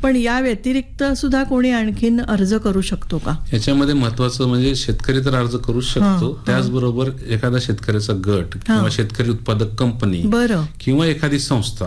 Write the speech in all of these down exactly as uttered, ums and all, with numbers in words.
पण या व्यतिरिक्त सुद्धा कोणी आणखीन अर्ज करू शकतो का? याच्यामध्ये महत्वाचं म्हणजे शेतकरी तर अर्ज करू शकतो, त्याचबरोबर एखादा शेतकऱ्याचा गट किंवा शेतकरी उत्पादक कंपनी किंवा एखादी संस्था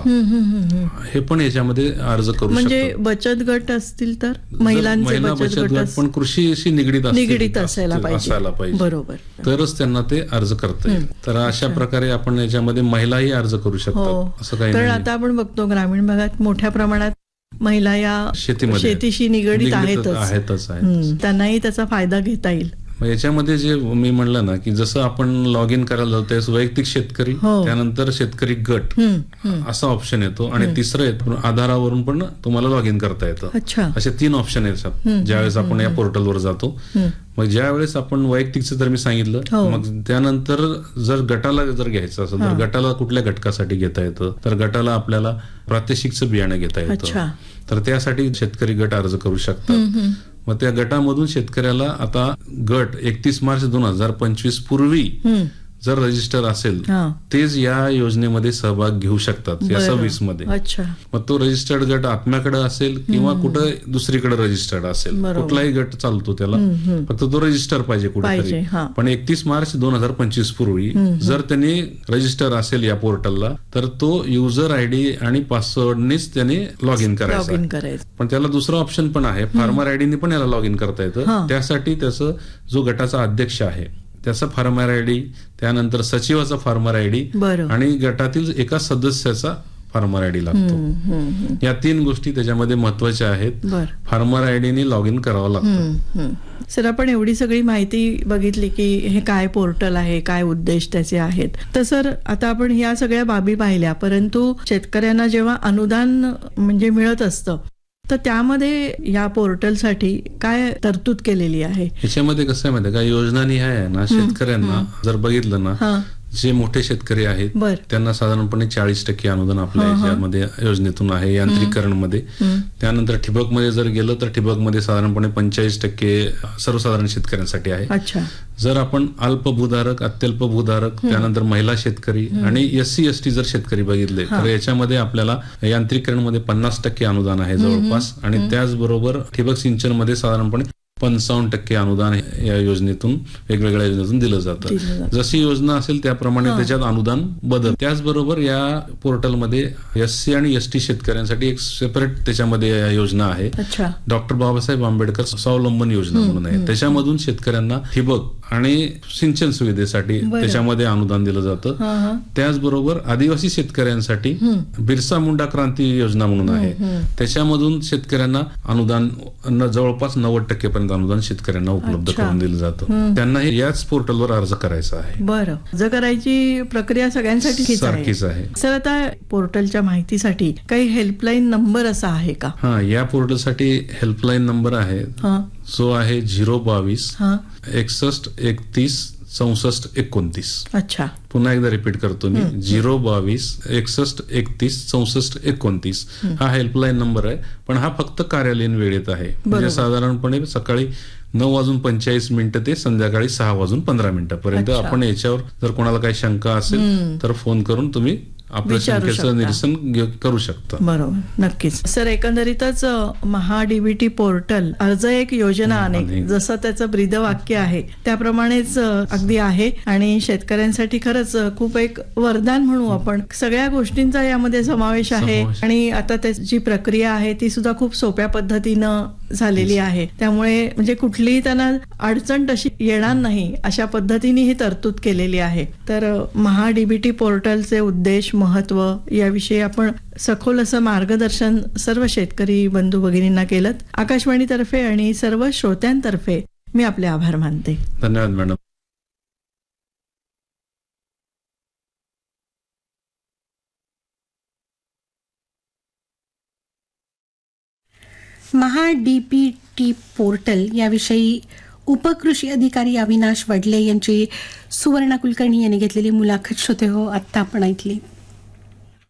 हे पण याच्यामध्ये अर्ज करू शकतो. म्हणजे बचत गट असतील तर महिलांचे बचत गट पण कृषीशी निगडीत निगडीत असायला पाहिजे, बरोबर, तरच त्यांना ते अर्ज करता येईल. तर अशा प्रकारे आपण याच्यामध्ये महिलाही अर्ज करू शकतात असं काही नाही. कारण आता आपण बघतो ग्रामीण भागात मोठ्या प्रमाणात महिला या शेतीशी निगडीत आहेतच, त्यांनाही त्याचा फायदा घेता येईल. याच्यामध्ये जे मी म्हणलं ना की जसं आपण लॉग इन करायला जातो वैयक्तिक शेतकरी, त्यानंतर शेतकरी गट असा ऑप्शन येतो आणि तिसरं येतो आधारावरून पण तुम्हाला लॉग इन करता येतं. असे तीन ऑप्शन येतात ज्यावेळेस आपण या पोर्टलवर जातो. मग ज्या वेळेस आपण वैयक्तिकचं जर मी सांगितलं, मग त्यानंतर जर गटाला जर घ्यायचं असेल तर गटाला कुठल्या घटकासाठी घेता येतं, तर गटाला आपल्याला प्रात्यक्षिकचं बियाणं घेता येतं. तर त्यासाठी शेतकरी गट अर्ज करू शकतात. मग त्या गटामधून शेतकऱ्याला आता गट एकतीस मार्च दोन हजार पंचवीस पूर्वी जर रजिस्टर असेल तेच या योजनेमध्ये सहभाग घेऊ शकतात या सव्वीस मध्ये. मग तो रजिस्टर्ड गट आत्म्याकडे असेल किंवा कुठं दुसरीकडे रजिस्टर्ड असेल, कुठलाही गट चालतो त्याला, फक्त तो रजिस्टर पाहिजे कुठेतरी. पण एकतीस मार्च दोन हजार पंचवीस पूर्वी जर त्यांनी रजिस्टर असेल या पोर्टलला तर तो युजर आयडी आणि पासवर्डनेच त्याने लॉग इन करायचा. पण त्याला दुसरा ऑप्शन पण आहे, फार्मर आयडीने पण याला लॉग इन करता येतं. त्यासाठी त्याचं जो गटाचा अध्यक्ष आहे त्याचा फार्मर आयडी, त्यानंतर सचिवाचा फार्मर आयडी आणि गटातील एका सदस्याचा फार्मर आयडी लागतो. या तीन गोष्टी त्याच्यामध्ये महत्वाच्या आहेत. फार्मर आयडीने लॉग इन करावं लागतं. सर, आपण एवढी सगळी माहिती बघितली की हे काय पोर्टल आहे, काय उद्देश त्याचे आहेत. तर सर, आता आपण या सगळ्या बाबी पाहिल्या, परंतु शेतकऱ्यांना जेव्हा अनुदान म्हणजे मिळत असतं तर त्यामध्ये या पोर्टलसाठी काय तरतूद केलेली आहे? याच्यामध्ये कसं आहे माहिती का, योजना निहाय आहे ना. शेतकऱ्यांना जर बघितलं ना, जे मोठे शेतकरी आहेत त्यांना साधारणपणे चाळीस टक्के अनुदान आपल्या याच्यामध्ये योजनेतून आहे यांत्रिकरण मध्ये. त्यानंतर ठिबक मध्ये जर गेलं तर ठिबक मध्ये साधारणपणे पंचेचाळीस टक्के सर्वसाधारण शेतकऱ्यांसाठी आहे. जर आपण अल्प भूधारक, अत्यल्प भूधारक, त्यानंतर महिला शेतकरी आणि एस सी एस टी जर शेतकरी बघितले तर याच्यामध्ये आपल्याला यांत्रिकरण मध्ये पन्नास टक्के अनुदान आहे जवळपास. आणि त्याचबरोबर ठिबक सिंचन मध्ये साधारणपणे पंचावन्न टक्के अनुदान या योजनेतून वेगवेगळ्या योजनेतून दिलं जातं. जशी योजना असेल त्याप्रमाणे त्याच्यात अनुदान बदल. त्याचबरोबर या पोर्टलमध्ये एस सी आणि एस टी शेतकऱ्यांसाठी एक सेपरेट त्याच्यामध्ये योजना आहे, डॉक्टर बाबासाहेब आंबेडकर स्वावलंबन योजना म्हणून आहे. त्याच्यामधून शेतकऱ्यांना ठिबक आणि सिंचन सुविधेसाठी त्याच्यामध्ये अनुदान दिलं जातं. त्याचबरोबर आदिवासी शेतकऱ्यांसाठी बिरसा मुंडा क्रांती योजना म्हणून आहे, त्याच्यामधून शेतकऱ्यांना अनुदान जवळपास नव्वद टक्के पर्यंत अनुदान शेतकऱ्यांना उपलब्ध करून दिलं जातं. त्यांना याच पोर्टलवर अर्ज करायचा आहे. बरं, अर्ज करायची प्रक्रिया सगळ्यांसाठी सारखीच आहे. सर, आता पोर्टलच्या माहितीसाठी काही हेल्पलाईन नंबर असा आहे का? हा, या पोर्टलसाठी हेल्पलाईन नंबर आहे, जो आहे झिरो बावीस एकसष्ट एकतीस चौसष्ट एकोणतीस. अच्छा, पुन्हा एकदा रिपीट करतो मी, झिरो बावीस एकसष्ट एकतीस चौसष्ट एकोणतीस हा हेल्पलाईन नंबर आहे. पण हा फक्त कार्यालयीन वेळेत आहे, म्हणजे साधारणपणे सकाळी नऊ वाजून पंचेचाळीस मिनिटं ते संध्याकाळी सहा वाजून पंधरा मिनिटांपर्यंत. आपण याच्यावर जर कोणाला काही शंका असेल तर फोन करून तुम्ही आपल्या शंकेचं निरसन करू शकता. बरोबर, नक्कीच. सर, एकंदरीतच महा डीबीटी पोर्टल अर्ज एक योजना अनेक, जसं त्याचं ब्रीद वाक्य आहे त्याप्रमाणेच अगदी आहे आणि शेतकऱ्यांसाठी खरंच खूप एक वरदान म्हणू आपण. सगळ्या गोष्टींचा यामध्ये समावेश आहे आणि आता त्याची प्रक्रिया आहे ती सुद्धा खूप सोप्या पद्धतीनं झालेली आहे. त्यामुळे म्हणजे कुठलीही त्यांना अडचण तशी येणार नाही अशा पद्धतीने ही तरतूद केलेली आहे. तर महा डीबीटी पोर्टलचे उद्देश, महत्व याविषयी आपण सखोल असं मार्गदर्शन सर्व शेतकरी बंधू भगिनींना केलं. आकाशवाणीतर्फे आणि सर्व श्रोत्यांतर्फे मी आपले आभार मानते. धन्यवाद मॅडम. महा डीबीटी पोर्टल याविषयी उपकृषी अधिकारी अविनाश वडले यांची सुवर्णा कुलकर्णी यांनी घेतलेली मुलाखत श्रोते हो आत्ता आपण ऐकली.